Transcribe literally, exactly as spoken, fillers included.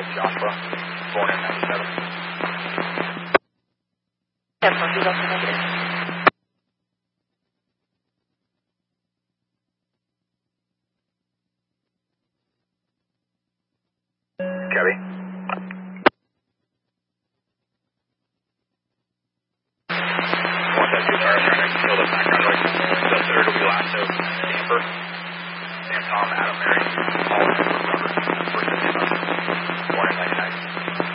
Joshua, born in ninety-seven. ten four, he's also negative. Copy. One that two cars trying to kill the background noise. The third will be Lasso, Stamper, Sam Tom, Adam, Mary, all